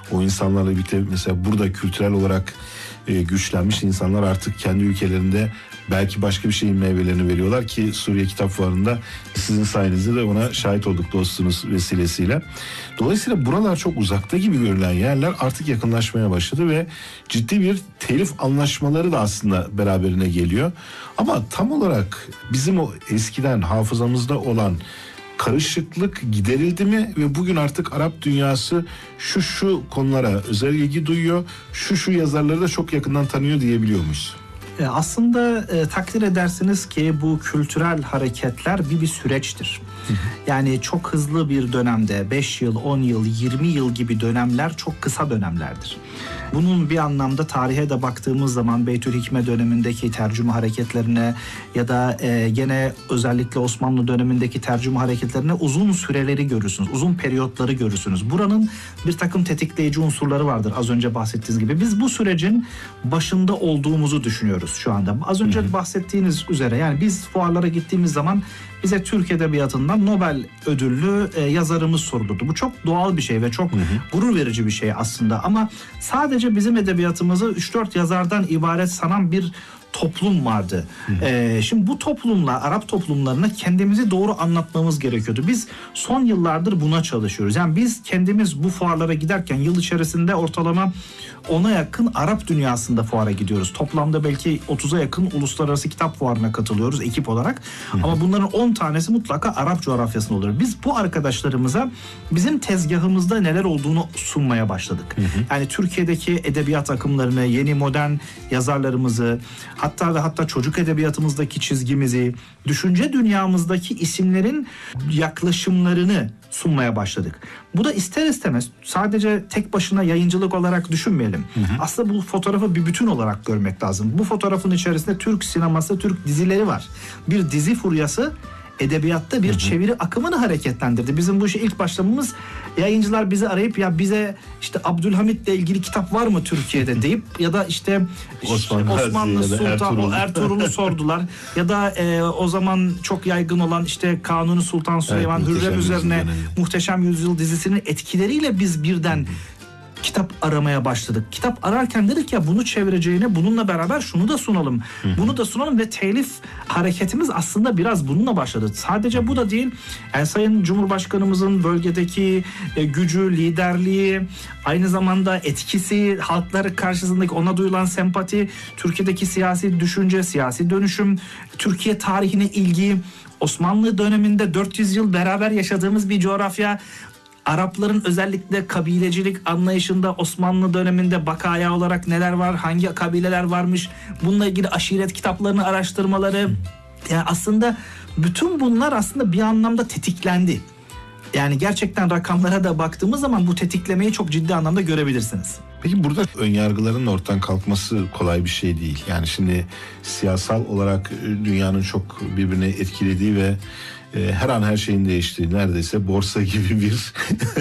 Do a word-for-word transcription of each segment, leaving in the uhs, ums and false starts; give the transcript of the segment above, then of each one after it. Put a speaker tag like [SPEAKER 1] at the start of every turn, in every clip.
[SPEAKER 1] O insanlarla birlikte mesela burada kültürel olarak e, güçlenmiş insanlar artık kendi ülkelerinde belki başka bir şeyin meyvelerini veriyorlar ki Suriye Kitap Fuarı'nda sizin sayenizde de ona şahit olduk dostunuz vesilesiyle. Dolayısıyla buralar çok uzakta gibi görülen yerler artık yakınlaşmaya başladı ve ciddi bir telif anlaşmaları da aslında beraberine geliyor. Ama tam olarak bizim o eskiden hafızamızda olan karışıklık giderildi mi ve bugün artık Arap dünyası şu şu konulara özel ilgi duyuyor, şu şu yazarları da çok yakından tanıyor diyebiliyor muyuz?
[SPEAKER 2] Aslında e, takdir edersiniz ki bu kültürel hareketler bir bir süreçtir. Hı hı. Yani çok hızlı bir dönemde beş yıl, on yıl, yirmi yıl gibi dönemler çok kısa dönemlerdir. Bunun bir anlamda tarihe de baktığımız zaman Beytülhikme dönemindeki tercüme hareketlerine ya da e, gene özellikle Osmanlı dönemindeki tercüme hareketlerine uzun süreleri görürsünüz. Uzun periyotları görürsünüz. Buranın bir takım tetikleyici unsurları vardır az önce bahsettiğiniz gibi. Biz bu sürecin başında olduğumuzu düşünüyoruz şu anda. Az önce hı hı. bahsettiğiniz üzere yani biz fuarlara gittiğimiz zaman bize Türk Edebiyatı'ndan Nobel ödüllü e, yazarımız sorulurdu. Bu çok doğal bir şey ve çok hı hı. gurur verici bir şey aslında. Ama sadece bizim edebiyatımızı üç dört yazardan ibaret sanan bir toplum vardı. Ee, şimdi bu toplumla, Arap toplumlarına kendimizi doğru anlatmamız gerekiyordu. Biz son yıllardır buna çalışıyoruz. Yani biz kendimiz bu fuarlara giderken yıl içerisinde ortalama ona yakın Arap dünyasında fuara gidiyoruz. Toplamda belki otuza yakın uluslararası kitap fuarına katılıyoruz ekip olarak. Hı hı. Ama bunların on tanesi mutlaka Arap coğrafyasında oluyor. Biz bu arkadaşlarımıza bizim tezgahımızda neler olduğunu sunmaya başladık. Hı hı. Yani Türkiye'deki edebiyat akımlarını, yeni modern yazarlarımızı, hatta ve hatta çocuk edebiyatımızdaki çizgimizi, düşünce dünyamızdaki isimlerin yaklaşımlarını sunmaya başladık. Bu da ister istemez sadece tek başına yayıncılık olarak düşünmeyelim. Hı hı. Aslında bu fotoğrafı bir bütün olarak görmek lazım. Bu fotoğrafın içerisinde Türk sineması, Türk dizileri var. Bir dizi furyası edebiyatta bir hı hı. çeviri akımını hareketlendirdi. Bizim bu işe ilk başlamamız yayıncılar bizi arayıp ya bize işte Abdülhamit'le ilgili kitap var mı Türkiye'de deyip ya da işte
[SPEAKER 1] Osman
[SPEAKER 2] Osmanlı
[SPEAKER 1] Gazi
[SPEAKER 2] Sultan
[SPEAKER 1] Ertuğrul.
[SPEAKER 2] Ertuğrul'u sordular ya da e, o zaman çok yaygın olan işte Kanuni Sultan Süleyman evet, Hürrem üzerine Muhteşem Yüzyıl dizisinin etkileriyle biz birden hı hı. kitap aramaya başladık. Kitap ararken dedik ya bunu çevireceğine bununla beraber şunu da sunalım. Hı hı. Bunu da sunalım ve telif hareketimiz aslında biraz bununla başladı. Sadece bu da değil. Yani Sayın Cumhurbaşkanımızın bölgedeki e, gücü, liderliği, aynı zamanda etkisi, halkları karşısındaki ona duyulan sempati, Türkiye'deki siyasi düşünce, siyasi dönüşüm, Türkiye tarihine ilgi, Osmanlı döneminde dört yüz yıl beraber yaşadığımız bir coğrafya, Arapların özellikle kabilecilik anlayışında Osmanlı döneminde bakaya olarak neler var, hangi kabileler varmış, bununla ilgili aşiret kitaplarını araştırmaları. Yani aslında bütün bunlar aslında bir anlamda tetiklendi. Yani gerçekten rakamlara da baktığımız zaman bu tetiklemeyi çok ciddi anlamda görebilirsiniz.
[SPEAKER 1] Peki burada önyargıların ortadan kalkması kolay bir şey değil. Yani şimdi siyasal olarak dünyanın çok birbirini etkilediği ve her an her şeyin değiştiği, neredeyse borsa gibi bir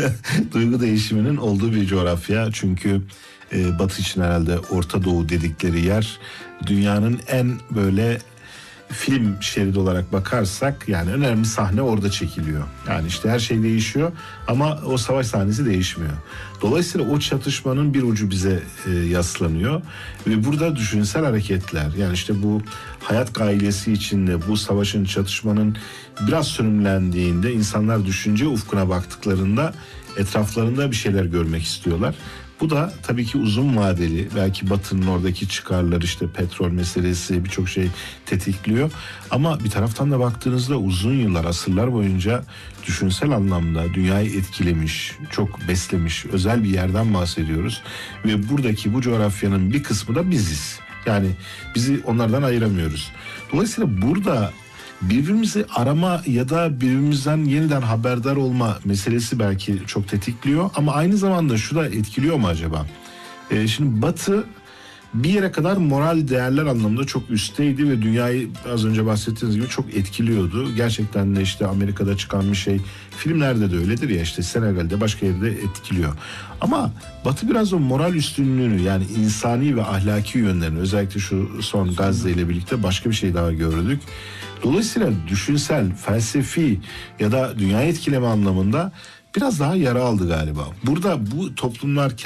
[SPEAKER 1] duygu değişiminin olduğu bir coğrafya. Çünkü e, Batı için herhalde Orta Doğu dedikleri yer dünyanın en böyle film şeridi olarak bakarsak yani önemli sahne orada çekiliyor. Yani işte her şey değişiyor ama o savaş sahnesi değişmiyor. Dolayısıyla o çatışmanın bir ucu bize e, yaslanıyor ve burada düşünsel hareketler yani işte bu hayat gailesi içinde bu savaşın çatışmanın biraz sönümlendiğinde insanlar düşünce ufkuna baktıklarında etraflarında bir şeyler görmek istiyorlar. Bu da tabii ki uzun vadeli, belki Batı'nın oradaki çıkarları işte petrol meselesi birçok şey tetikliyor. Ama bir taraftan da baktığınızda uzun yıllar, asırlar boyunca düşünsel anlamda dünyayı etkilemiş, çok beslemiş özel bir yerden bahsediyoruz. Ve buradaki bu coğrafyanın bir kısmı da biziz. Yani bizi onlardan ayıramıyoruz. Dolayısıyla burada birbirimizi arama ya da birbirimizden yeniden haberdar olma meselesi belki çok tetikliyor ama aynı zamanda şu da etkiliyor mu acaba? Ee, şimdi Batı bir yere kadar moral değerler anlamında çok üstteydi ve dünyayı az önce bahsettiğiniz gibi çok etkiliyordu. Gerçekten de işte Amerika'da çıkan bir şey, filmlerde de öyledir ya, işte Senegal'de başka yerde etkiliyor. Ama Batı biraz o moral üstünlüğünü, yani insani ve ahlaki yönlerini, özellikle şu son Gazze ile birlikte başka bir şey daha gördük. Dolayısıyla düşünsel, felsefi ya da dünyayı etkileme anlamında biraz daha yara aldı galiba. Burada bu toplumlar